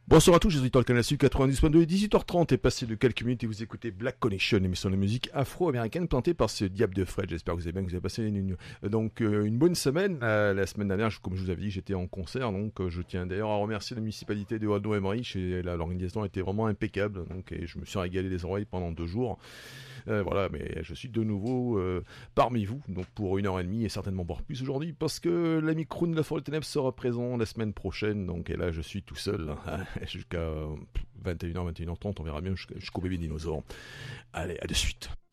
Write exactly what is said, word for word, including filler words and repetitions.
Bonsoir à tous, je suis dans le canal Sud quatre-vingt-dix point deux et dix-huit heures trente est passé de quelques minutes et vous écoutez Black Connection, émission de musique afro-américaine plantée par ce diable de Fred. J'espère que vous avez bien, que vous avez passé une, une, donc, euh, une bonne semaine. Euh, la semaine dernière, je, comme je vous avais dit, j'étais en concert, donc euh, je tiens d'ailleurs à remercier la municipalité de Haut-Emmerich et l'organisation était vraiment impeccable, donc et je me suis régalé les oreilles pendant deux jours. Euh, voilà, mais je suis de nouveau euh, parmi vous, donc pour une heure et demie et certainement voire plus aujourd'hui, parce que l'ami Kroon de la Forêt des Ténèbres sera présent la semaine prochaine, donc et là je suis tout seul, hein, jusqu'à vingt et une heures, vingt et une heures trente, on verra bien jusqu'au bébé dinosaure. Allez, à de suite.